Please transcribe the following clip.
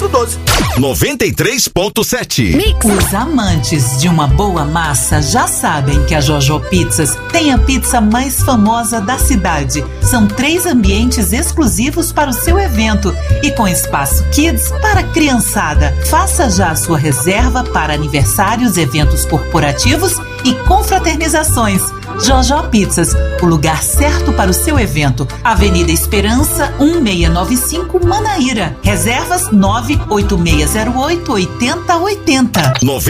3412. 93.7. Os amantes de uma boa massa já sabem que a Jojo Pizzas tem a pizza mais famosa da cidade. São 3 ambientes exclusivos para o seu evento e com espaço kids para criançada. Faça já a sua reserva para aniversários, eventos corporativos e confraternizações. Jojo Pizzas, o lugar certo para o seu evento. Avenida Esperança, 1695, Manaíra. Reservas 98608 8080.